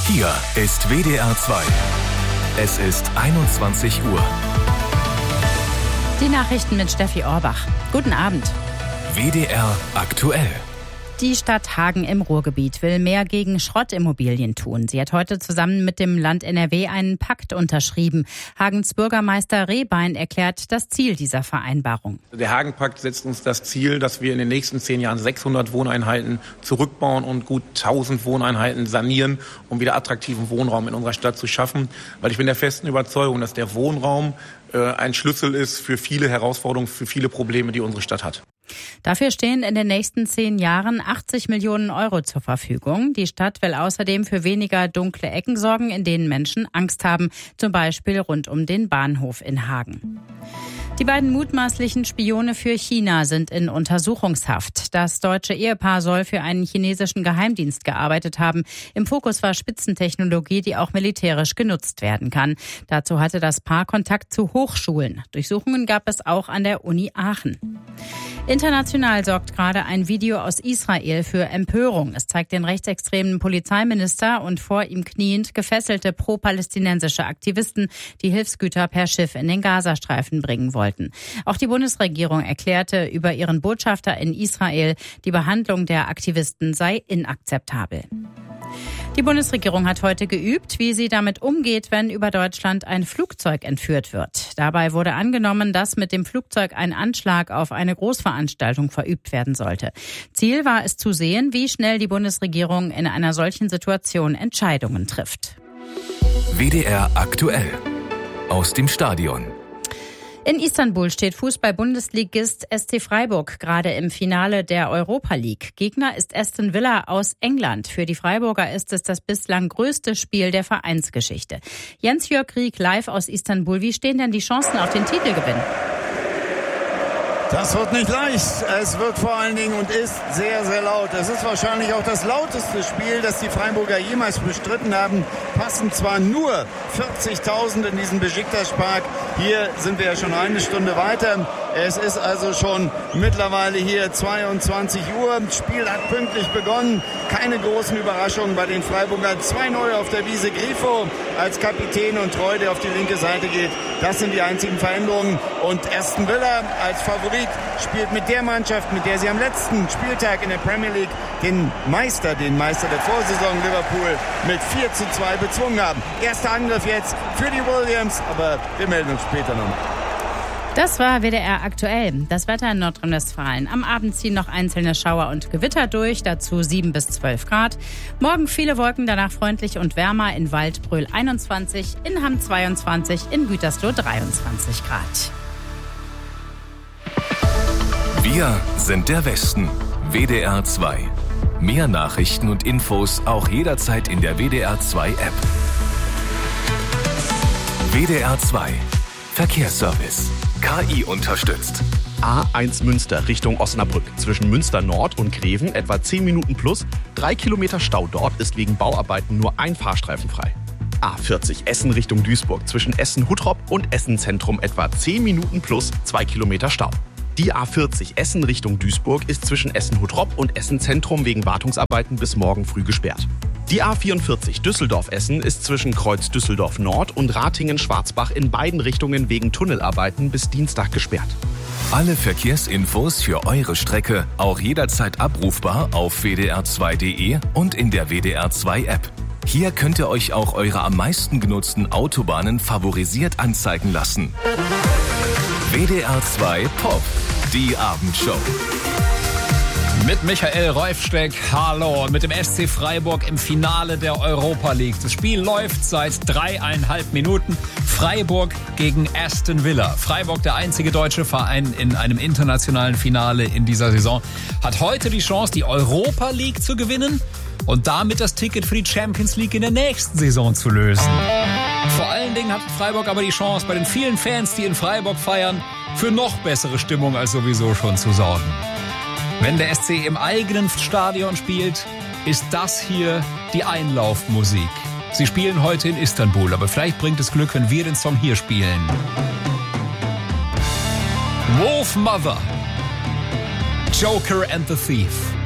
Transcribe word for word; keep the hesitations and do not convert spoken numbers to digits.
Hier ist W D R zwei. Es ist einundzwanzig Uhr. Die Nachrichten mit Steffi Orbach. Guten Abend. W D R aktuell. Die Stadt Hagen im Ruhrgebiet will mehr gegen Schrottimmobilien tun. Sie hat heute zusammen mit dem Land N R W einen Pakt unterschrieben. Hagens Bürgermeister Rehbein erklärt das Ziel dieser Vereinbarung. Der Hagen-Pakt setzt uns das Ziel, dass wir in den nächsten zehn Jahren sechshundert Wohneinheiten zurückbauen und gut tausend Wohneinheiten sanieren, um wieder attraktiven Wohnraum in unserer Stadt zu schaffen. Weil ich bin der festen Überzeugung, dass der Wohnraum äh, ein Schlüssel ist für viele Herausforderungen, für viele Probleme, die unsere Stadt hat. Dafür stehen in den nächsten zehn Jahren achtzig Millionen Euro zur Verfügung. Die Stadt will außerdem für weniger dunkle Ecken sorgen, in denen Menschen Angst haben, zum Beispiel rund um den Bahnhof in Hagen. Die beiden mutmaßlichen Spione für China sind in Untersuchungshaft. Das deutsche Ehepaar soll für einen chinesischen Geheimdienst gearbeitet haben. Im Fokus war Spitzentechnologie, die auch militärisch genutzt werden kann. Dazu hatte das Paar Kontakt zu Hochschulen. Durchsuchungen gab es auch an der Uni Aachen. International sorgt gerade ein Video aus Israel für Empörung. Es zeigt den rechtsextremen Polizeiminister und vor ihm kniend gefesselte pro-palästinensische Aktivisten, die Hilfsgüter per Schiff in den Gazastreifen bringen wollten. Auch die Bundesregierung erklärte über ihren Botschafter in Israel, die Behandlung der Aktivisten sei inakzeptabel. Die Bundesregierung hat heute geübt, wie sie damit umgeht, wenn über Deutschland ein Flugzeug entführt wird. Dabei wurde angenommen, dass mit dem Flugzeug ein Anschlag auf eine Großveranstaltung verübt werden sollte. Ziel war es zu sehen, wie schnell die Bundesregierung in einer solchen Situation Entscheidungen trifft. W D R aktuell. Aus dem Stadion. In Istanbul steht Fußball-Bundesligist S C Freiburg gerade im Finale der Europa League. Gegner ist Aston Villa aus England. Für die Freiburger ist es das bislang größte Spiel der Vereinsgeschichte. Jens-Jörg Rieck live aus Istanbul. Wie stehen denn die Chancen auf den Titelgewinn? Das wird nicht leicht. Es wird vor allen Dingen und ist sehr, sehr laut. Es ist wahrscheinlich auch das lauteste Spiel, das die Freiburger jemals bestritten haben. Passen zwar nur vierzigtausend in diesen Besiktas-Park. Hier sind wir ja schon eine Stunde weiter. Es ist also schon mittlerweile hier zweiundzwanzig Uhr. Das Spiel hat pünktlich begonnen. Keine großen Überraschungen bei den Freiburgern. Zwei neue auf der Wiese. Grifo als Kapitän und Treu, der auf die linke Seite geht. Das sind die einzigen Veränderungen. Und Aston Villa als Favorit spielt mit der Mannschaft, mit der sie am letzten Spieltag in der Premier League den Meister, den Meister der Vorsaison Liverpool mit vier zu zwei bezwungen haben. Erster Angriff jetzt für die Williams, aber wir melden uns später noch. Das war W D R aktuell. Das Wetter in Nordrhein-Westfalen. Am Abend ziehen noch einzelne Schauer und Gewitter durch, dazu sieben bis zwölf Grad. Morgen viele Wolken, danach freundlich und wärmer. In Waldbröl einundzwanzig, in Hamm zweiundzwanzig, in Gütersloh dreiundzwanzig Grad. Wir sind der Westen. W D R zwei. Mehr Nachrichten und Infos auch jederzeit in der W D R zwei App. W D R zwei. Verkehrsservice. K I unterstützt. A eins Münster Richtung Osnabrück. Zwischen Münster Nord und Greven etwa zehn Minuten plus. Drei Kilometer Stau dort ist wegen Bauarbeiten nur ein Fahrstreifen frei. A vierzig Essen Richtung Duisburg. Zwischen Essen-Huttrop und Essen Zentrum etwa zehn Minuten plus zwei Kilometer Stau. Die A vierzig Essen Richtung Duisburg ist zwischen Essen-Huttrop und Essen Zentrum wegen Wartungsarbeiten bis morgen früh gesperrt. Die A vierundvierzig Düsseldorf-Essen ist zwischen Kreuz Düsseldorf Nord und Ratingen-Schwarzbach in beiden Richtungen wegen Tunnelarbeiten bis Dienstag gesperrt. Alle Verkehrsinfos für eure Strecke auch jederzeit abrufbar auf w d r zwei punkt d e und in der W D R zwei App. Hier könnt ihr euch auch eure am meisten genutzten Autobahnen favorisiert anzeigen lassen. W D R zwei Pop, die Abendshow. Mit Michael Reufsteck, hallo, und mit dem S C Freiburg im Finale der Europa League. Das Spiel läuft seit dreieinhalb Minuten. Freiburg gegen Aston Villa. Freiburg, der einzige deutsche Verein in einem internationalen Finale in dieser Saison, hat heute die Chance, die Europa League zu gewinnen und damit das Ticket für die Champions League in der nächsten Saison zu lösen. Vor allen Dingen hat Freiburg aber die Chance, bei den vielen Fans, die in Freiburg feiern, für noch bessere Stimmung als sowieso schon zu sorgen. Wenn der S C im eigenen Stadion spielt, ist das hier die Einlaufmusik. Sie spielen heute in Istanbul, aber vielleicht bringt es Glück, wenn wir den Song hier spielen. Wolf Mother, Joker and the Thief.